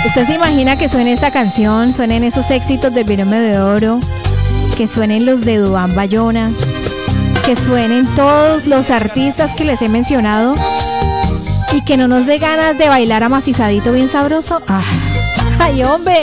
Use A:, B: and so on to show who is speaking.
A: ¿Usted se imagina que suene esta canción, suenen esos éxitos del Binomio de Oro, que suenen los de Duván Bayona, que suenen todos los artistas que les he mencionado y que no nos dé ganas de bailar amacizadito bien sabroso? ¡Ay, hombre!